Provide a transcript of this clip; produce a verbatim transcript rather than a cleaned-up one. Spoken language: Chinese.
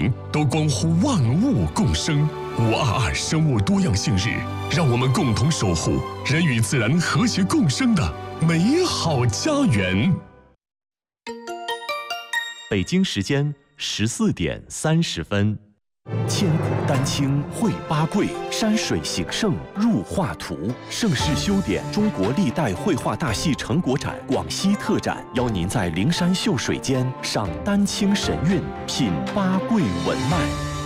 情都关乎万物共生。五二二生物多样性日，让我们共同守护人与自然和谐共生的美好家园。 北京时间十四点三十分。千古丹青绘八桂，山水形胜入画图。盛世修典中国历代绘画大戏成果展广西特展，邀您在灵山秀水间赏丹青神韵，品八桂文脉。